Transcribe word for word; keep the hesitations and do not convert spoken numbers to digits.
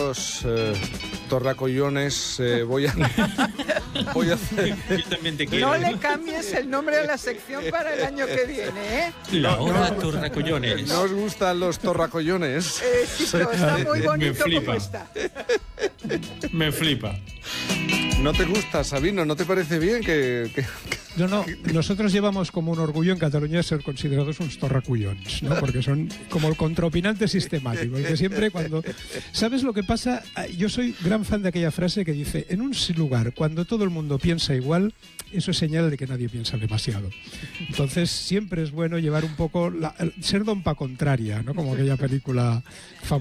los eh, torracollones, eh, voy a voy a hacer... Yo también te quiero. No le cambies el nombre de la sección para el año que viene, ¿eh? La No, hora no. torracollones. ¿No os gustan los torracollones? Eh, Chico, está muy Me bonito como flipa. está. Me flipa. ¿No te gusta, Sabino? ¿No te parece bien que...? que... No, no, nosotros llevamos como un orgullo en Cataluña ser considerados unos torracullons, ¿no? Porque son como el contraopinante sistemático, el que siempre cuando... ¿Sabes lo que pasa? Yo soy gran fan de aquella frase que dice, en un lugar, cuando todo el mundo piensa igual, eso es señal de que nadie piensa demasiado. Entonces, siempre es bueno llevar un poco... La, ser dompa contraria, ¿no? Como aquella película famosa.